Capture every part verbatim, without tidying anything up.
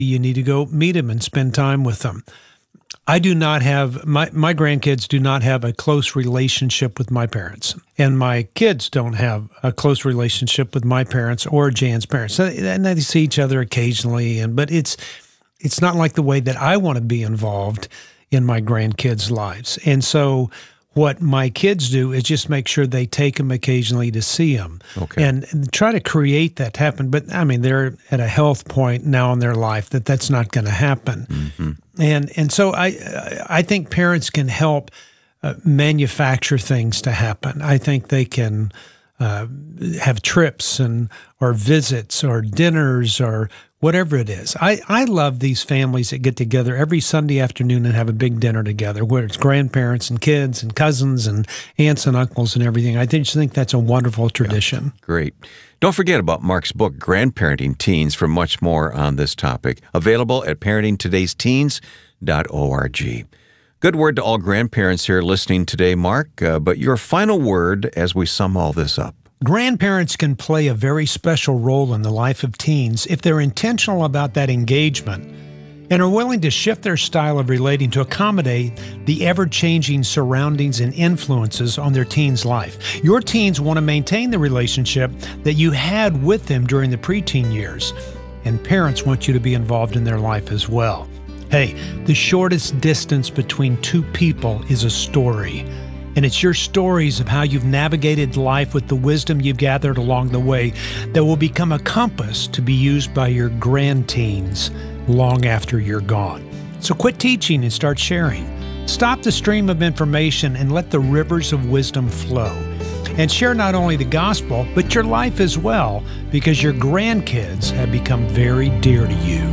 you need to go meet them and spend time with them. I do not have, my, my grandkids do not have a close relationship with my parents. And my kids don't have a close relationship with my parents or Jan's parents. And they see each other occasionally, and but it's it's not like the way that I want to be involved in my grandkids' lives. And so what my kids do is just make sure they take them occasionally to see them, okay. and, and try to create that to happen. But, I mean, they're at a health point now in their life that that's not going to happen. Mm-hmm. And and so I I think parents can help uh, manufacture things to happen. I think they can uh, have trips and or visits or dinners or whatever it is. I, I love these families that get together every Sunday afternoon and have a big dinner together, where it's grandparents and kids and cousins and aunts and uncles and everything. I just think that's a wonderful tradition. Yeah, great. Don't forget about Mark's book, Grandparenting Teens, for much more on this topic. Available at parenting todays teens dot org. Good word to all grandparents here listening today, Mark, uh, but your final word as we sum all this up. Grandparents can play a very special role in the life of teens if they're intentional about that engagement and are willing to shift their style of relating to accommodate the ever-changing surroundings and influences on their teen's life. Your teens want to maintain the relationship that you had with them during the preteen years, and parents want you to be involved in their life as well. Hey, the shortest distance between two people is a story. And it's your stories of how you've navigated life with the wisdom you've gathered along the way that will become a compass to be used by your grandteens long after you're gone. So quit teaching and start sharing. Stop the stream of information and let the rivers of wisdom flow. And share not only the gospel, but your life as well, because your grandkids have become very dear to you.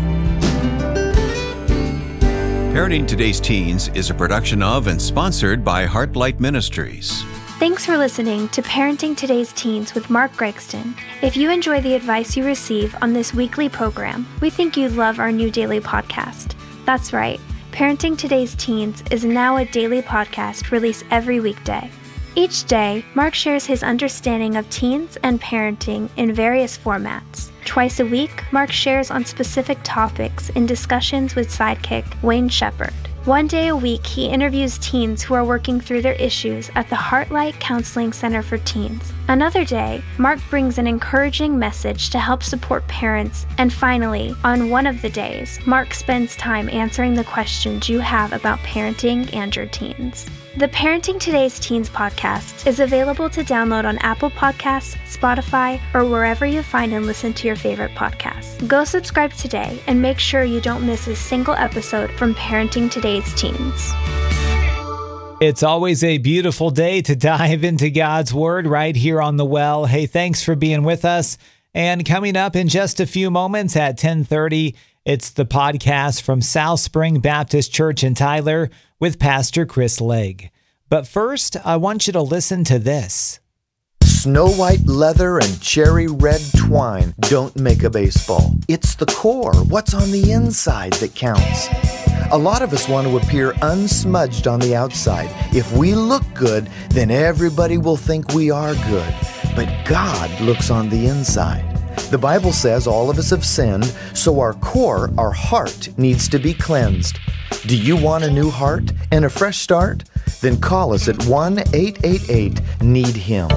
Parenting Today's Teens is a production of and sponsored by Heartlight Ministries. Thanks for listening to Parenting Today's Teens with Mark Gregston. If you enjoy the advice you receive on this weekly program, we think you'd love our new daily podcast. That's right, Parenting Today's Teens is now a daily podcast released every weekday. Each day, Mark shares his understanding of teens and parenting in various formats. Twice a week, Mark shares on specific topics in discussions with sidekick Wayne Shepherd. One day a week, he interviews teens who are working through their issues at the Heartlight Counseling Center for Teens. Another day, Mark brings an encouraging message to help support parents. And finally, on one of the days, Mark spends time answering the questions you have about parenting and your teens. The Parenting Today's Teens podcast is available to download on Apple Podcasts, Spotify, or wherever you find and listen to your favorite podcasts. Go subscribe today and make sure you don't miss a single episode from Parenting Today's Teens. It's always a beautiful day to dive into God's Word right here on The Well. Hey, thanks for being with us. And coming up in just a few moments at ten thirty, it's the podcast from South Spring Baptist Church in Tyler with Pastor Chris Legg. But first, I want you to listen to this. Snow white leather and cherry red twine don't make a baseball. It's the core, what's on the inside, that counts. A lot of us want to appear unsmudged on the outside. If we look good, then everybody will think we are good. But God looks on the inside. The Bible says all of us have sinned, so our core, our heart, needs to be cleansed. Do you want a new heart and a fresh start? Then call us at one eight eight eight, need him.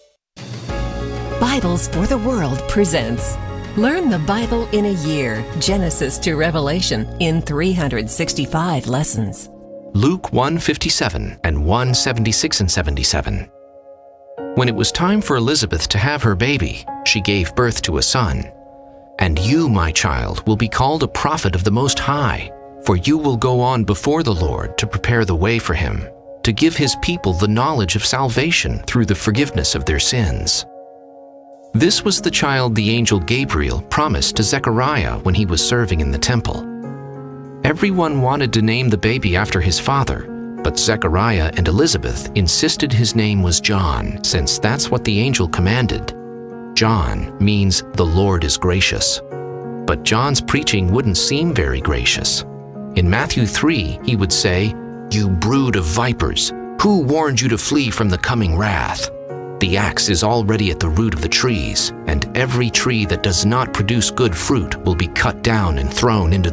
Bibles for the World presents Learn the Bible in a Year, Genesis to Revelation, in three hundred sixty-five lessons. Luke one fifty-seven and one seventy-six and seventy-seven. When it was time for Elizabeth to have her baby, she gave birth to a son. And you, my child, will be called a prophet of the Most High, for you will go on before the Lord to prepare the way for him, to give his people the knowledge of salvation through the forgiveness of their sins. This was the child the angel Gabriel promised to Zechariah when he was serving in the temple. Everyone wanted to name the baby after his father, but Zechariah and Elizabeth insisted his name was John, since that's what the angel commanded. John means the Lord is gracious. But John's preaching wouldn't seem very gracious. In Matthew three, he would say, "You brood of vipers, who warned you to flee from the coming wrath?" The axe is already at the root of the trees, and every tree that does not produce good fruit will be cut down and thrown into